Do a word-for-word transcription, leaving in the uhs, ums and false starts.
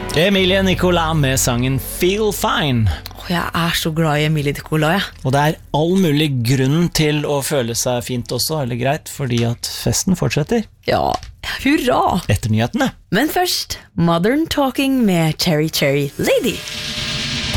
Emilie Nicolas med sangen Feel Fine. Jeg er så glad i Emilie Nicolas, ja. Og det er all mulig grunn til å føle seg fint også, eller greit, fordi at festen fortsetter. Ja, hurra! Etter nyhetene. Men først, Modern Talking med Cherry Cherry Lady.